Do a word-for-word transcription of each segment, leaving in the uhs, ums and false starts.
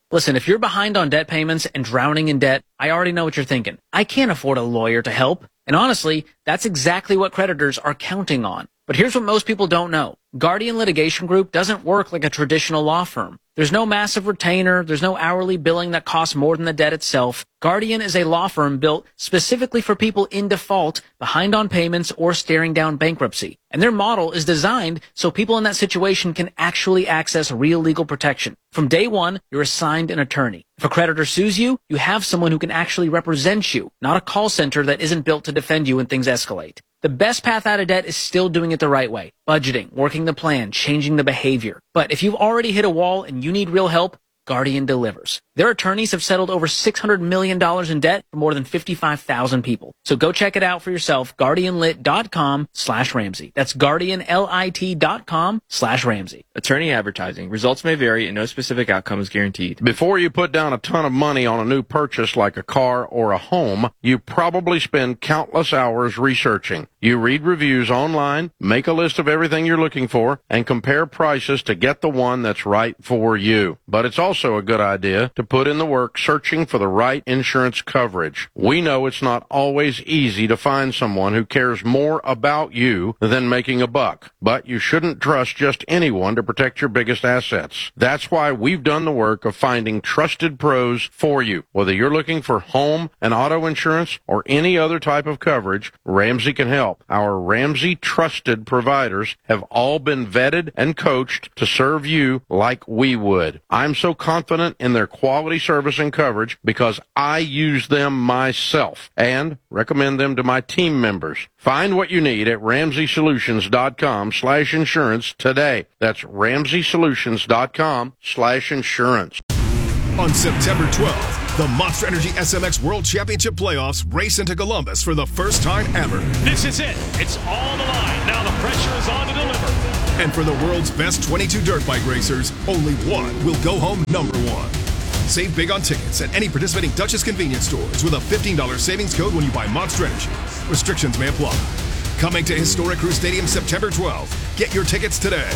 Listen, if you're behind on debt payments and drowning in debt, I already know what you're thinking. I can't afford a lawyer to help. And honestly, that's exactly what creditors are counting on. But here's what most people don't know. Guardian Litigation Group doesn't work like a traditional law firm. There's no massive retainer. There's no hourly billing that costs more than the debt itself. Guardian is a law firm built specifically for people in default, behind on payments, or staring down bankruptcy. And their model is designed so people in that situation can actually access real legal protection. From day one, you're assigned an attorney. If a creditor sues you, you have someone who can actually represent you, not a call center that isn't built to defend you when things escalate. The best path out of debt is still doing it the right way. Budgeting, working the plan, changing the behavior. But if you've already hit a wall and you need real help, Guardian delivers. Their attorneys have settled over six hundred million dollars in debt for more than fifty-five thousand people. So go check it out for yourself, guardianlit.com slash Ramsey. That's guardianlit.com slash Ramsey. Attorney advertising. Results may vary and no specific outcome is guaranteed. Before you put down a ton of money on a new purchase like a car or a home, you probably spend countless hours researching. You read reviews online, make a list of everything you're looking for, and compare prices to get the one that's right for you. But it's also a good idea to put in the work searching for the right insurance coverage. We know it's not always easy to find someone who cares more about you than making a buck, but you shouldn't trust just anyone to protect your biggest assets. That's why we've done the work of finding trusted pros for you. Whether you're looking for home and auto insurance or any other type of coverage, Ramsey can help. Our Ramsey trusted providers have all been vetted and coached to serve you like we would. I'm so confident in their quality service and coverage because I use them myself and recommend them to my team members. Find what you need at ramsey solutions dot com slash insurance today. That's ramsey solutions dot com slash insurance. On September twelfth, the Monster Energy S M X World Championship Playoffs race into Columbus for the first time ever. This is it. It's all the line. Now the pressure is on to deliver. And for the world's best twenty-two dirt bike racers, only one will go home number one. Save big on tickets at any participating Dutchess convenience stores with a fifteen dollars savings code when you buy Monster Energy. Restrictions may apply. Coming to Historic Crew Stadium September twelfth. Get your tickets today.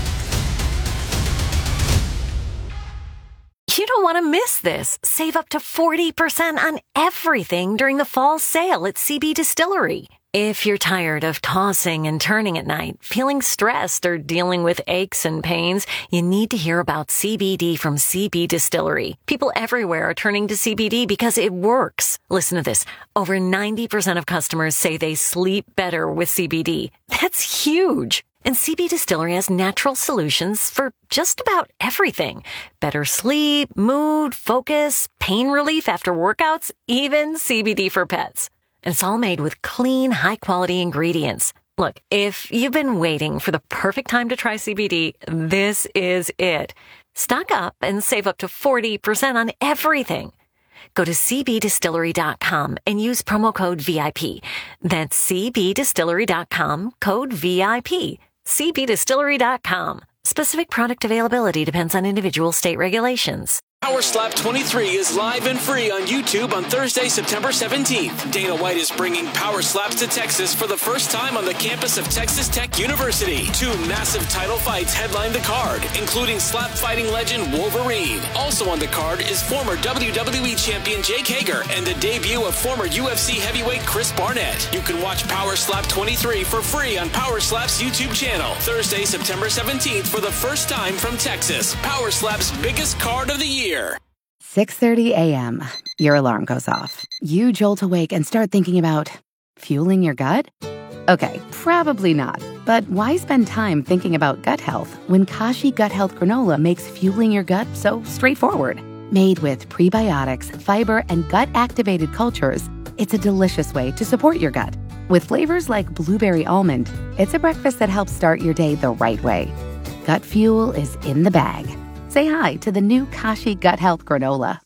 You don't want to miss this. Save up to forty percent on everything during the fall sale at C B Distillery. If you're tired of tossing and turning at night, feeling stressed, or dealing with aches and pains, you need to hear about C B D from C B Distillery. People everywhere are turning to C B D because it works. Listen to this. Over ninety percent of customers say they sleep better with C B D. That's huge. And C B Distillery has natural solutions for just about everything. Better sleep, mood, focus, pain relief after workouts, even C B D for pets. And it's all made with clean, high-quality ingredients. Look, if you've been waiting for the perfect time to try C B D, this is it. Stock up and save up to forty percent on everything. Go to c b distillery dot com and use promo code V I P. That's c b distillery dot com, code V I P. c b distillery dot com. Specific product availability depends on individual state regulations. Power Slap twenty-three is live and free on YouTube on Thursday, September seventeenth. Dana White is bringing Power Slaps to Texas for the first time on the campus of Texas Tech University. Two massive title fights headline the card, including slap fighting legend Wolverine. Also on the card is former W W E champion Jake Hager and the debut of former U F C heavyweight Chris Barnett. You can watch Power Slap twenty-three for free on Power Slap's YouTube channel. Thursday, September seventeenth for the first time from Texas. Power Slap's biggest card of the year. six thirty a.m. Your alarm goes off. You jolt awake and start thinking about fueling your gut? Okay, probably not. But why spend time thinking about gut health when Kashi Gut Health Granola makes fueling your gut so straightforward? Made with prebiotics, fiber, and gut-activated cultures, it's a delicious way to support your gut. With flavors like blueberry almond, it's a breakfast that helps start your day the right way. Gut fuel is in the bag. Say hi to the new Kashi Gut Health Granola.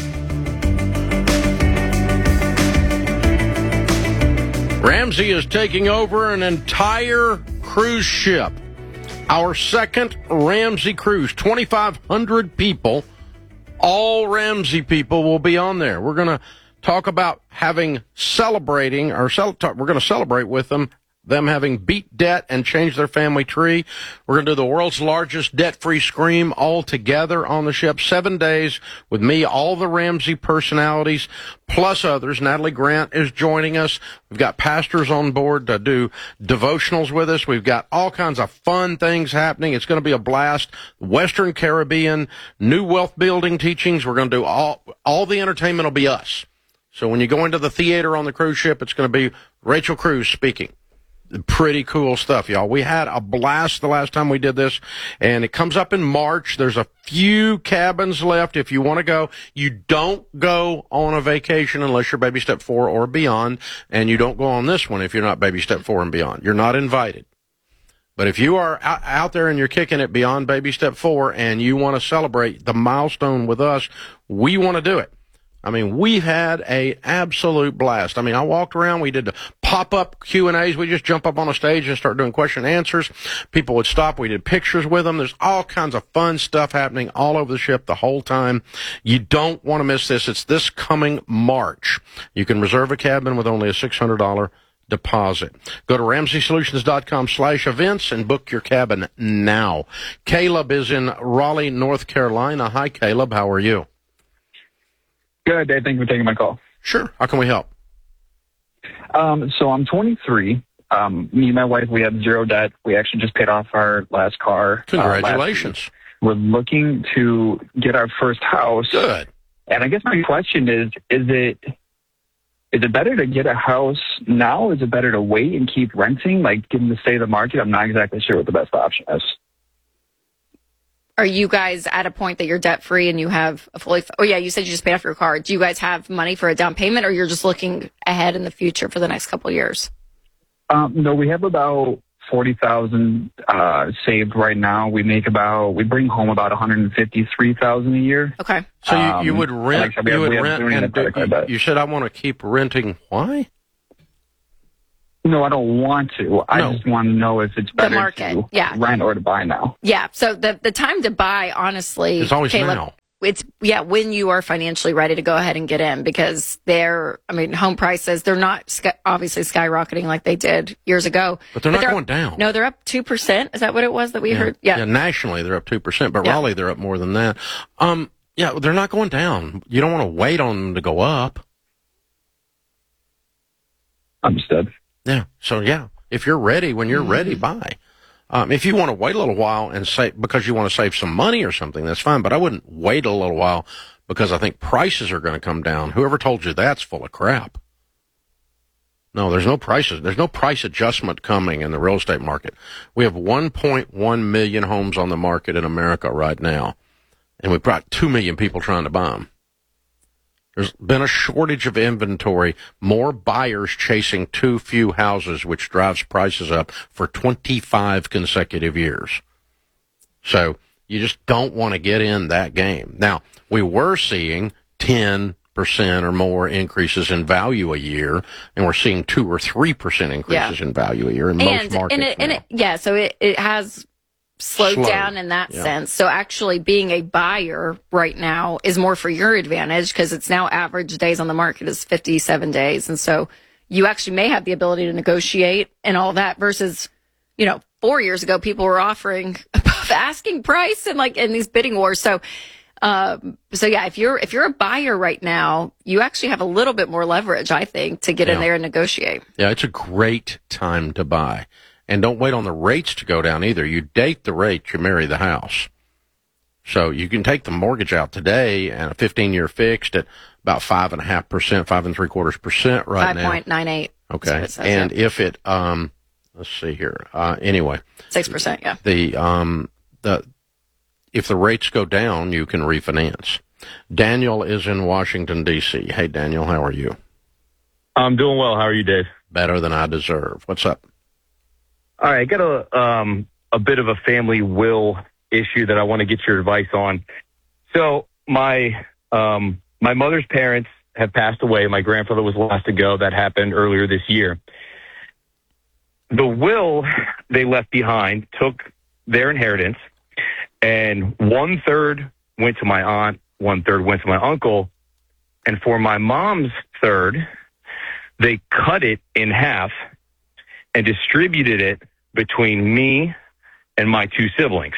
Ramsey is taking over an entire cruise ship. Our second Ramsey cruise, twenty-five hundred people. All Ramsey people will be on there. We're going to talk about having celebrating, or cel- we're going to celebrate with them them having beat debt and changed their family tree. We're going to do the world's largest debt-free scream all together on the ship. Seven days with me, all the Ramsey personalities, plus others. Natalie Grant is joining us. We've got pastors on board to do devotionals with us. We've got all kinds of fun things happening. It's going to be a blast. Western Caribbean, new wealth building teachings. We're going to do all, all the entertainment will be us. So when you go into the theater on the cruise ship, it's going to be Rachel Cruz speaking. Pretty cool stuff, y'all. We had a blast the last time we did this, and it comes up in March. There's a few cabins left if you want to go. You don't go on a vacation unless you're baby step four or beyond, and you don't go on this one if you're not baby step four and beyond. You're not invited. But if you are out, out there and you're kicking it beyond baby step four and you want to celebrate the milestone with us, we want to do it. I mean, we had a absolute blast. I mean, I walked around. We did the pop-up Q and A's. We just jump up on a stage and start doing question and answers. People would stop. We did pictures with them. There's all kinds of fun stuff happening all over the ship the whole time. You don't want to miss this. It's this coming March. You can reserve a cabin with only a six hundred dollars deposit. Go to ramsey solutions dot com slash events and book your cabin now. Caleb is in Raleigh, North Carolina. Hi, Caleb. How are you? Good, Dave. Thank you for taking my call. Sure. How can we help? Um, so I'm twenty-three. Um, me and my wife, we have zero debt. We actually just paid off our last car. Congratulations. Uh, We're looking to get our first house. Good. And I guess my question is, is it is it better to get a house now? Is it better to wait and keep renting? Like, given the state of the market, I'm not exactly sure what the best option is. Are you guys at a point that you're debt-free and you have a fully... Oh, yeah, you said you just paid off your car. Do you guys have money for a down payment, or you're just looking ahead in the future for the next couple of years? Um, no, we have about forty thousand dollars uh, saved right now. We make about... We bring home about one hundred fifty-three thousand dollars a year. Okay. So you, you would rent... Um, you would have, rent and do, you, you said, I want to keep renting. Why? No, I don't want to. I no. just want to know if it's better the market. to yeah. rent or to buy now. Yeah. So the the time to buy, honestly, it's always Caleb, now. It's yeah when you are financially ready to go ahead and get in, because they're I mean home prices, they're not sky, obviously skyrocketing like they did years ago. But they're but not they're, going down. No, they're up two percent. Is that what it was that we yeah. heard? Yeah. Yeah. Nationally, they're up two percent, but yeah. Raleigh, they're up more than that. Um. Yeah, they're not going down. You don't want to wait on them to go up. Understood. Yeah. So yeah. If you're ready, when you're mm-hmm. ready, buy. Um, if you want to wait a little while and save because you want to save some money or something, that's fine. But I wouldn't wait a little while because I think prices are going to come down. Whoever told you that's full of crap. No, there's no prices. There's no price adjustment coming in the real estate market. We have one point one million homes on the market in America right now, and we've got two million people trying to buy them. There's been a shortage of inventory, more buyers chasing too few houses, which drives prices up for twenty-five consecutive years. So you just don't want to get in that game. Now, we were seeing ten percent or more increases in value a year, and we're seeing two or three percent increases yeah. in value a year in and, most markets. And it, and it, yeah, so it, it has... slowed Slow. down in that yeah. sense. So actually being a buyer right now is more for your advantage, because it's now average days on the market is fifty-seven days. And so you actually may have the ability to negotiate and all that versus, you know, four years ago, people were offering above asking price and like in these bidding wars. So, um, so yeah, if you're, if you're a buyer right now, you actually have a little bit more leverage, I think, to get yeah. in there and negotiate. Yeah. It's a great time to buy. And don't wait on the rates to go down either. You date the rate, you marry the house. So you can take the mortgage out today and a fifteen-year fixed at about five and a half percent, five and three quarters percent right five. now. five point nine eight. Okay. Says, and yeah. if it, um, let's see here. Uh, anyway. six percent, yeah. The, um, the, if the rates go down, you can refinance. Daniel is in Washington, D C. Hey, Daniel, how are you? I'm doing well. How are you, Dave? Better than I deserve. What's up? All right, I got a um, a bit of a family will issue that I want to get your advice on. So my um, my mother's parents have passed away. My grandfather was last to go. That happened earlier this year. The will they left behind took their inheritance, and one third went to my aunt, one third went to my uncle, and for my mom's third, they cut it in half and distributed it between me and my two siblings.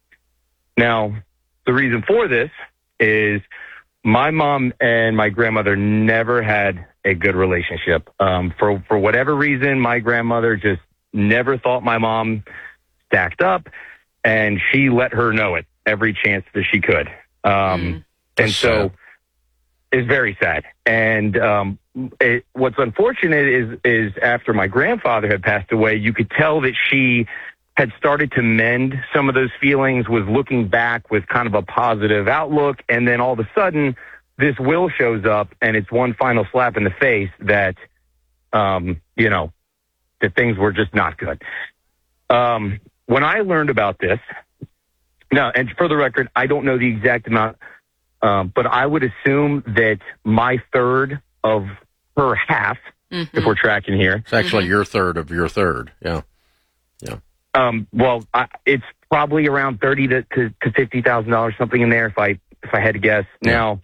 Now, the reason for this is my mom and my grandmother never had a good relationship. Um, for, for whatever reason, my grandmother just never thought my mom stacked up, and she let her know it every chance that she could. Um, mm, and so sad. It's very sad. And um, it, what's unfortunate is, is after my grandfather had passed away, you could tell that she had started to mend some of those feelings, was looking back with kind of a positive outlook. And then all of a sudden, this will shows up, and it's one final slap in the face that, um, you know, that things were just not good. Um, when I learned about this, now, and for the record, I don't know the exact amount, um, but I would assume that my third of her half, mm-hmm. if we're tracking here. It's actually mm-hmm. your third of your third. Yeah. Yeah. Um, well, I, it's probably around thirty to, to, to fifty thousand dollars, something in there, if I, if I had to guess. Yeah. Now,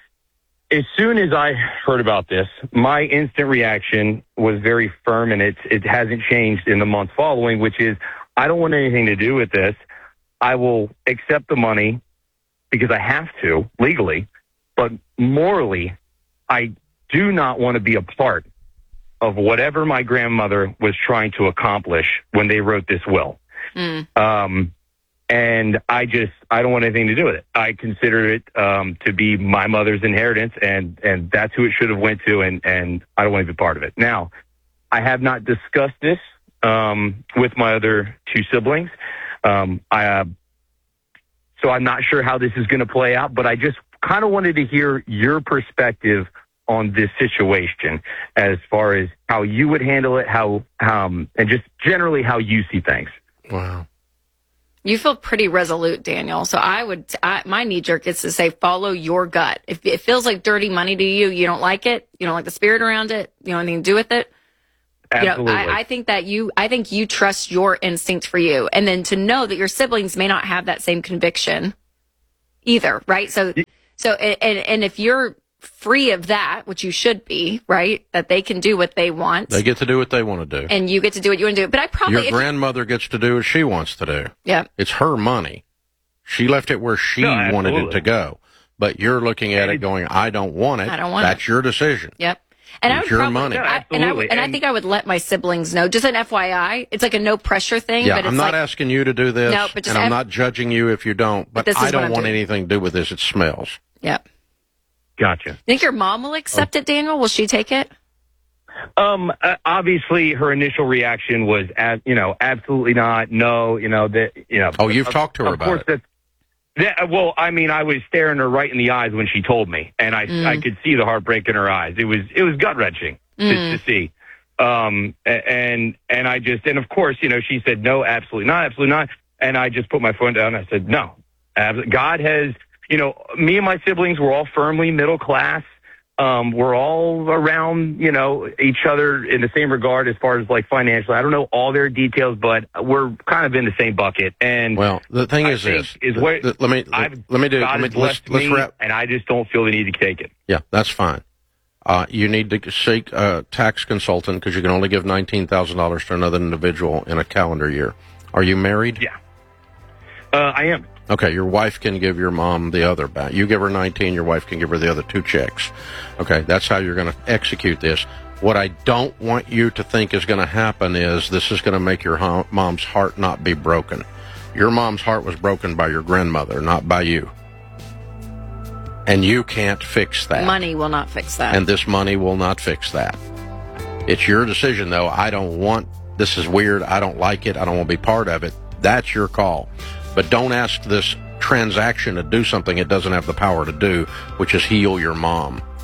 as soon as I heard about this, my instant reaction was very firm, and it's, it hasn't changed in the months following, which is, I don't want anything to do with this. I will accept the money because I have to legally, but morally, I do not want to be a part of whatever my grandmother was trying to accomplish when they wrote this will. Mm. Um, and I just, I don't want anything to do with it. I consider it um, to be my mother's inheritance, and, and that's who it should have went to, and, and I don't want to be part of it. Now, I have not discussed this um, with my other two siblings. Um, I, uh, so I'm not sure how this is going to play out, but I just kind of wanted to hear your perspective on this situation as far as how you would handle it, how, um, and just generally how you see things. Wow. You feel pretty resolute, Daniel. So I would, I, my knee jerk is to say, follow your gut. If it feels like dirty money to you, you don't like it, you don't like the spirit around it, you don't have anything to do with it. Absolutely. You know, I, I think that you, I think you trust your instinct for you. And then to know that your siblings may not have that same conviction either, right? So, so, and, and if you're free of that, which you should be, right? That they can do what they want. They get to do what they want to do. And you get to do what you want to do. But I probably... Your grandmother gets to do what she wants to do. Yeah. It's her money. She left it where she no, wanted it to go. But you're looking at it going, I don't want it. I don't want That's it. your decision. Yep. And it's I would your probably, money. No, I, and, I would, and, and I think I would let my siblings know. Just an F Y I. It's like a no pressure thing. Yeah, but it's I'm not like, asking you to do this. No, but just and I'm F- not judging you if you don't. But, but I don't want doing. anything to do with this. It smells. Yep. Gotcha. Think your mom will accept oh. it, Daniel? Will she take it? Um, uh, obviously, her initial reaction was, ab- you know, absolutely not. No, you know that. You know. Oh, you've of, talked to her of about course it. That, that, well, I mean, I was staring her right in the eyes when she told me, and I, mm. I could see the heartbreak in her eyes. It was, it was gut wrenching mm. to, to see. Um, and and I just, and of course, you know, she said no, absolutely not, absolutely not. And I just put my phone down. And I said no. God has. You know, me and my siblings were all firmly middle class. Um, we're all around, you know, each other in the same regard as far as like financially. I don't know all their details, but we're kind of in the same bucket. And well, the thing I is this: is what the, the, let me I've, let me do. God Let me, has let's, blessed let's me, wrap. and I just don't feel the need to take it. Yeah, that's fine. Uh, you need to seek a tax consultant because you can only give nineteen thousand dollars to another individual in a calendar year. Are you married? Yeah, uh, I am. Okay, your wife can give your mom the other back. You give her nineteen, your wife can give her the other two checks. Okay, that's how you're going to execute this. What I don't want you to think is going to happen is this is going to make your ho- mom's heart not be broken. Your mom's heart was broken by your grandmother, not by you. And you can't fix that. Money will not fix that. And this money will not fix that. It's your decision, though. I don't want, this is weird, I don't like it, I don't want to be part of it. That's your call. But don't ask this transaction to do something it doesn't have the power to do, which is heal your mom.